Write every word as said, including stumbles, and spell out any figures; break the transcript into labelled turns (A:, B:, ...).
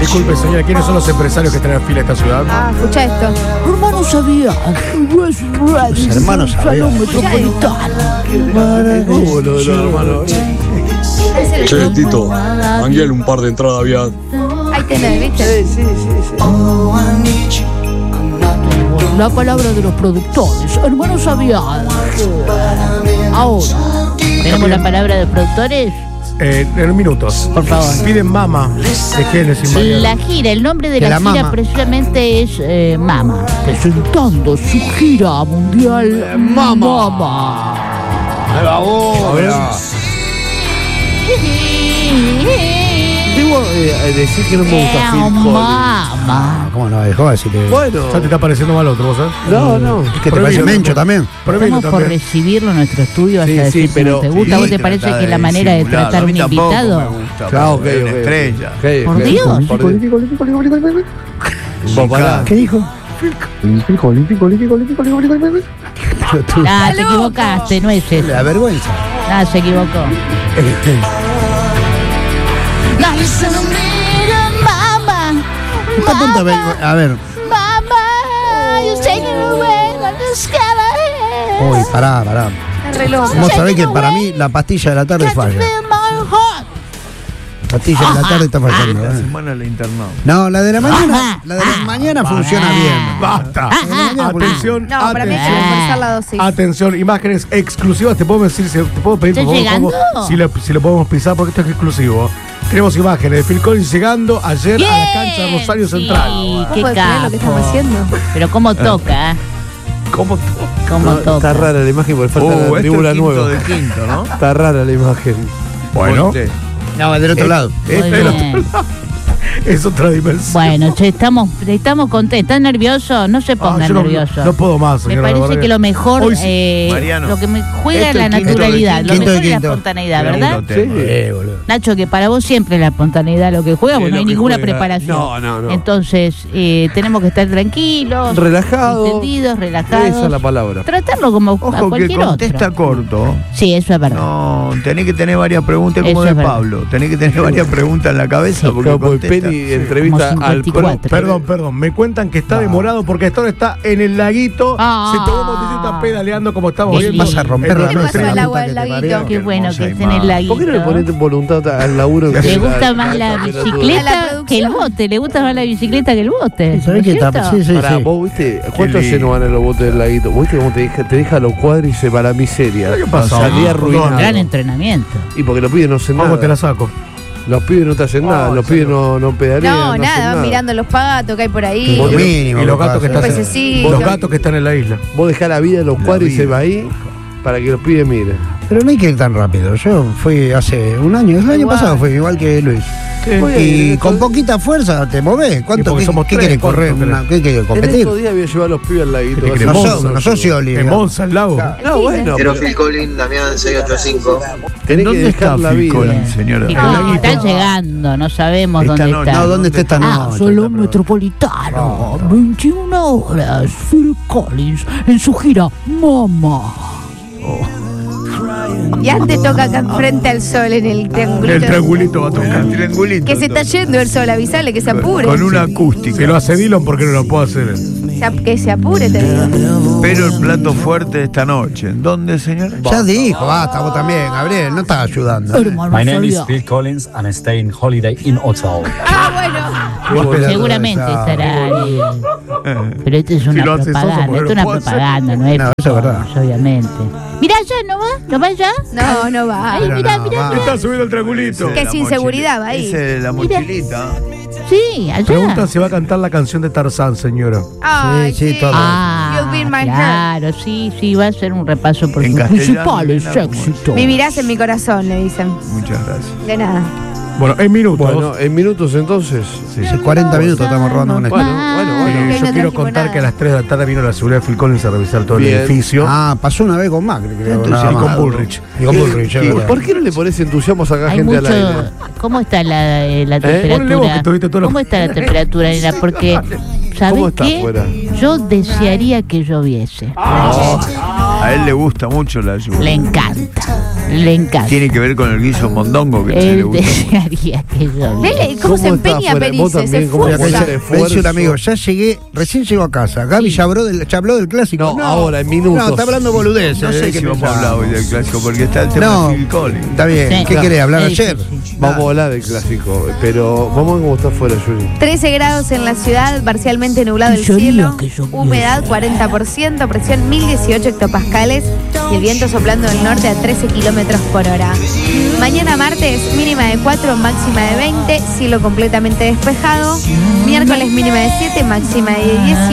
A: Disculpe, señora, ¿quiénes son los empresarios que están en fila de esta ciudad?
B: Ah, escucha esto.
C: Hermano sabía.
D: Los hermanos sabían.
E: ¿Cómo lo de los hermanos?
F: Che, Tito, manguéale un par de entradas vial.
B: Ahí tenés, ¿viste?
D: Sí, sí, sí, sí.
C: La palabra de los productores. Hermano sabía. Ahora.
G: ¿Tenemos la palabra de los productores?
A: Eh, en minutos.
G: Por favor.
A: Piden Mama de Génesis.
G: La gira, el nombre de
D: Que
G: la,
D: la
G: gira
D: Mama.
G: precisamente es eh, Mama.
C: Presentando su gira mundial. Mama. Mama.
D: Ahí va vos.
A: A ver.
E: Debo eh, decir que no me gusta Phil Collins.
G: Mama.
D: ¿Cómo no dejó decirle?
E: Bueno,
A: Ya te está pareciendo mal otro, ¿vos sabés?
E: no, no.
D: ¿Qué te
A: Prohibido,
D: parece
A: ¿no?
D: Mencho también?
A: Prohibido
G: Estamos por
A: también.
G: recibirlo en nuestro estudio hasta
E: Sí, sí,
G: decir si
E: pero-
G: no te gusta.
E: sí,
G: ¿Vos te parece
H: trata
G: que
H: de
G: la manera de
H: disimularlo.
G: tratar a
H: A
G: un
H: mí tampoco
G: invitado?
H: me gusta,
E: Claro, ok,
H: porque es una
E: ok.
H: estrella.
E: Ok,
G: Por
E: ok.
G: Dios.
E: Por Dios. Vos pará.
D: ¿Qué dijo?
E: Olímpico, olímpico, olímpico, olímpico, olímco, olímco.
G: Ah, te equivocaste, no es eso.
D: La vergüenza.
G: Ah, se equivocó. Mama,
D: Está a punto de ver- A ver. Uy, pará, pará.
B: El reloj.
D: Vos sabés que para mí la pastilla de la tarde falla. La pastilla de la tarde está fallando.
H: La
D: ¿eh?
H: semana la internó.
D: No, la de la mañana, la de la mañana funciona bien.
A: Basta. Atención,
B: No, para mí hay que
A: atención.
B: reforzar la dosis.
A: Atención, imágenes exclusivas. Te puedo decir, si- te puedo pedir por
G: ¿Estoy
A: favor,
G: llegando?
A: cómo- si, lo, si lo podemos pisar porque esto es exclusivo. Tenemos imágenes de Phil Collins llegando ayer a la cancha de Rosario Central.
G: Sí,
B: ¿Vos
G: qué
B: podés creer lo que
G: capo.
B: estamos haciendo?
G: Pero cómo toca, ¿eh?
A: ¿Cómo tú?
G: Cómo
E: No,
G: toca.
E: está rara la imagen porque falta
H: Uh,
E: la
H: este es
E: tribuna
H: quinto
E: nueva.
H: de quinto, ¿no?
E: Está rara la imagen.
A: Bueno,
H: Monte.
D: No, del otro lado.
G: Muy
A: este es
G: bien.
A: otro- es otra dimensión.
G: Bueno, che, estamos, estamos contentos. ¿Estás nervioso? No se
A: Ah,
G: ponga
A: yo no-
G: nervioso.
A: No puedo más,
G: Me
A: señora. la
G: parece
A: verdad
G: que lo mejor,
A: Hoy sí.
G: eh,
H: Mariano.
G: lo que me juega
H: Este
G: es la
H: es quinto de
G: naturalidad.
H: quinto.
G: Lo
D: Quinto de
G: mejor es la
D: quinto.
G: espontaneidad,
H: Quinto
G: ¿verdad?
H: tema.
D: Eh, boludo.
G: Nacho, que para vos siempre es la espontaneidad lo que juega,
E: Sí,
G: porque no
E: lo
G: hay
E: que
G: ninguna
E: juega.
G: preparación.
E: No, no, no.
G: Entonces, eh, tenemos que estar tranquilos,
E: Relajado.
G: entendidos, relajados.
E: Esa es la palabra.
G: Tratarlo como a
H: Ojo que
G: cualquier
H: contesta
G: otro.
H: corto.
G: Sí, eso es verdad.
H: No, tenés que tener varias preguntas como
G: Eso
H: de
G: es verdad.
H: Pablo. Tenés que tener varias preguntas en la cabeza porque
E: Claro, porque
H: contesta.
E: Penny entrevista
G: Como
E: al
G: cincuenta y cuatro.
A: Perdón, perdón, me cuentan que está demorado porque hasta ahora está en el laguito.
G: Ah.
A: se tomó motocicleta pedaleando como estamos
G: Qué
A: viendo.
G: lindo.
D: Vas a romper
A: en
D: la
B: ¿Qué le
A: nuestra-
B: pasó al
D: nuestra
B: agua
D: puta
B: del
D: que te
B: laguito?
D: parió.
G: Qué bueno que
H: hermosa
G: esté en el
H: imagen.
G: laguito.
E: ¿Por qué no le pones voluntad al laburo? que
G: Le
E: hace
G: gusta
E: la-
G: más la
E: temperatura?
B: A la
G: bicicleta
B: producción.
G: que el bote. Le gusta más la bicicleta que el bote. ¿no
D: ¿Sabés
G: es
D: qué está?
G: cierto?
D: Sí, sí,
E: Pará,
D: sí.
E: vos viste, ¿cuánto
H: lindo.
E: se nos van en los botes del laguito? ¿Vos viste cómo te deja, te deja los cuádriceps para la miseria?
A: ¿Qué pasó?
E: Salí
A: Ah,
E: arruinado.
G: Gran entrenamiento.
E: Y porque los pibes no hacen
A: ¿Cómo
E: nada.
A: te la saco?
E: Los pibes no te hacen nada,
A: Oh,
E: los pibes no, no pedalean.
B: No,
E: hacen
B: nada, van mirando los pagatos que hay por ahí.
D: Lo
E: Vos-
D: mínimo.
A: Y los
D: que
A: gatos que
D: pasa.
A: están
B: Pues sí.
A: los gatos que están en la isla.
E: Vos dejás la vida de los
H: La
E: cuádriceps
H: vida.
E: ahí para que los pibes miren.
D: Pero no hay que ir tan rápido. Yo fui hace un año, el año
B: Igual.
D: pasado fui igual que Luis.
E: Muy
D: Y
E: bien,
D: con
E: esto-
D: poquita fuerza te movés.
A: Y
D: ¿Cuánto
A: porque
D: qué,
A: somos
D: qué
A: tres,
D: querés correr?
A: ¿cuánto
D: Una- ¿Qué querés
E: En
D: competir?
E: estos días voy a llevar a los pibes al laguito.
A: ¿Qué
E: va a
A: querés?
E: ser-
D: No,
A: Monza,
D: soy- no soy Oli.
A: En Monza, el lago.
E: No, bueno,
I: Pero
E: pero
I: Phil Collins, Damián seis ocho cinco.
E: tenés que
H: ¿Dónde
E: dejar
H: está
E: la
H: Phil
E: vida.
H: Collins, señora?
G: Y
A: Ah,
G: como
A: laguito.
G: está llegando, no sabemos
H: Esta
G: dónde
H: noche.
G: está.
D: No, ¿dónde está esta
G: Ah,
D: noche?
C: Solo metropolitano. veintiuna horas. Phil Collins en su gira Mama.
B: Y antes toca acá frente al sol en el triangulito.
A: El triangulito va a tocar.
H: El triangulito.
B: Que se está yendo el sol, avisale que se apure.
H: Con una acústica.
A: Que lo hace Dillon porque no lo puedo hacer.
B: Se ap- que se apure, te digo.
H: Pero el plato fuerte de esta noche. ¿Dónde, señora?
D: Ya dijo, basta, vos también, Gabriel, no estás ayudando.
C: Hermano
J: My name is
C: sabía.
J: Phil Collins and I stay in holiday in hotel.
B: Ah, bueno.
D: Vos
G: Seguramente
D: pedazos,
G: estará ahí. Pero esto es
A: Si
G: una
A: lo hace soso,
G: propaganda.
A: porque
G: Esto
A: no
G: es una
A: puedo hacer.
G: propaganda, no es
D: No, eso es verdad.
G: Collins, obviamente. Mirá ya, ¿no va? ¿No va ya?
B: No, no va.
G: Ay,
D: Pero
G: mirá,
D: no,
G: mirá,
D: va.
G: mirá.
A: Está subiendo el triangulito.
B: Que
H: La
B: sin
H: mochila-
B: seguridad va ahí.
H: Ese de la
G: Mira.
H: mochilita.
G: Sí, allá.
A: Pregunta si va a cantar la canción de Tarzán, señora.
B: Ay,
D: Sí, sí, todo.
G: Ah,
B: You'll be in my
G: claro, sí, sí, va a ser un repaso por
H: En
G: sus
H: castellano,
G: principales
H: nena, ¿cómo es?
G: éxitos.
B: Vivirás en mi corazón, le dicen.
H: Muchas gracias.
B: De nada.
A: Bueno, en minutos.
E: Bueno, en minutos entonces.
D: Hace cuarenta minutos estamos robando con esto.
E: Bueno, bueno,
A: Eh,
E: bueno.
B: Ok,
A: yo
B: no
A: quiero
B: trajimos
A: contar
B: nada.
A: que a las tres de la tarde vino la seguridad de Phil Collins a revisar todo
E: Bien.
A: el edificio.
D: Ah, pasó una vez con Macri, creo.
A: y
D: nada
A: con
D: más.
A: Bullrich.
D: Y con Bullrich, es
E: ¿Y
D: verdad.
E: ¿Por qué no le pones entusiasmo a sacar
G: Hay
E: gente
G: mucho.
E: al aire?
G: ¿Cómo está la, eh, la
A: Ponle vos que
G: temperatura?
A: tuviste todos los-
G: ¿Cómo está la temperatura, nena? Porque, ¿sabes
E: ¿Cómo está
G: qué?
E: afuera?
G: Yo yo desearía que lloviese.
H: A él le gusta mucho la lluvia.
G: Le encanta, le encanta.
H: Tiene que ver con el guiso mondongo que le
G: Él
H: gusta.
G: desearía que lloviese.
B: Vele cómo se empeña Perice, se esfuerza.
D: Me dice un amigo, ya llegué, recién llego a casa. Gaby ya habló del, ya habló del clásico.
E: No, ahora, en minutos.
D: No, está hablando boludeces.
H: No sé
D: ¿eh?
H: si
D: ¿Qué
H: vamos a
D: pensás?
H: hablar hoy del clásico, porque está el tema
D: No,
H: de Phil Collins.
D: está bien.
G: Sí.
D: ¿Qué
E: Claro.
D: querés hablar
G: Sí,
D: ayer?
G: sí, sí.
E: Vamos a hablar del clásico, pero vamos a ver cómo está afuera, Juli.
B: trece grados en la ciudad, parcialmente nublado el
C: Quisiera
B: cielo,
C: que lloviese.
B: humedad cuarenta por ciento, presión mil dieciocho hectopascales y el viento soplando del norte a trece kilómetros por hora. Mañana martes, mínima de cuatro, máxima de veinte, cielo completamente despejado. Miércoles, mínima de siete, máxima de dieciocho.